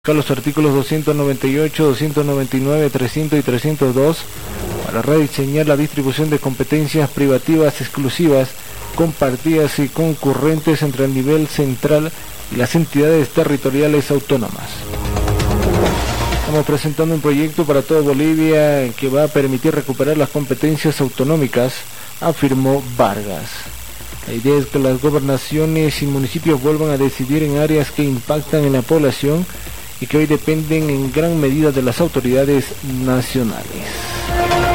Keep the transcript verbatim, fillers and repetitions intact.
los artículos doscientos noventa y ocho, doscientos noventa y nueve, trescientos y trescientos dos para rediseñar la distribución de competencias privativas exclusivas, compartidas y concurrentes entre el nivel central y las entidades territoriales autónomas. Estamos presentando un proyecto para toda Bolivia que va a permitir recuperar las competencias autonómicas, afirmó Vargas. La idea es que las gobernaciones y municipios vuelvan a decidir en áreas que impactan en la población y que hoy dependen en gran medida de las autoridades nacionales.